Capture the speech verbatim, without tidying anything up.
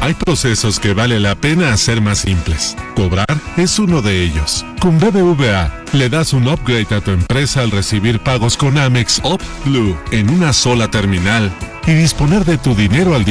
Hay procesos que vale la pena hacer más simples. Cobrar es uno de ellos. Con B B V A, le das un upgrade a tu empresa al recibir pagos con Amex Up Blue en una sola terminal y disponer de tu dinero al día.